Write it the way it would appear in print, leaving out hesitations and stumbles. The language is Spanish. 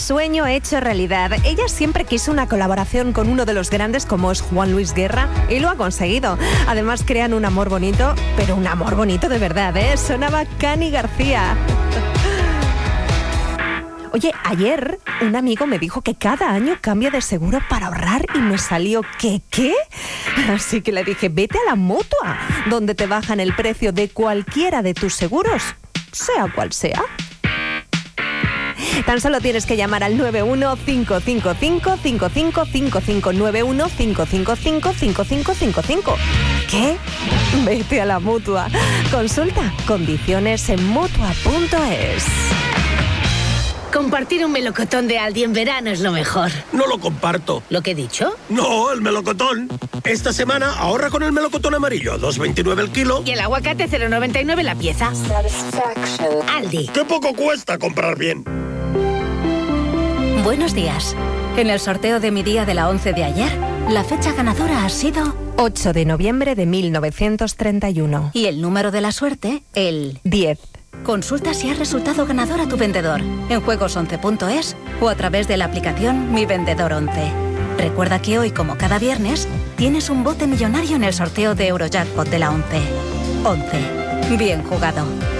sueño hecho realidad. Ella siempre quiso una colaboración con uno de los grandes como es Juan Luis Guerra y lo ha conseguido. Además crean un amor bonito, pero un amor bonito de verdad, ¿eh? Sonaba Cani García. Oye, ayer un amigo me dijo que cada año cambia de seguro para ahorrar y me salió ¿qué? Así que le dije, vete a la Mutua, donde te bajan el precio de cualquiera de tus seguros, sea cual sea. Tan solo tienes que llamar al 91-555-5555, 91-555-5555. ¿Qué? Vete a la Mutua. Consulta condiciones en Mutua.es. Compartir un melocotón de Aldi en verano es lo mejor. No lo comparto. ¿Lo que he dicho? No, el melocotón. Esta semana ahorra con el melocotón amarillo, 2,29 el kilo. Y el aguacate, 0,99 la pieza. Aldi. ¡Qué poco cuesta comprar bien! Buenos días. En el sorteo de mi día de la 11 de ayer, la fecha ganadora ha sido 8 de noviembre de 1931. y el número de la suerte, el 10. Consulta si has resultado ganador a tu vendedor en juegos11.es o a través de la aplicación Mi Vendedor 11. Recuerda que hoy, como cada viernes, tienes un bote millonario en el sorteo de Eurojackpot de la 11. 11. Bien jugado.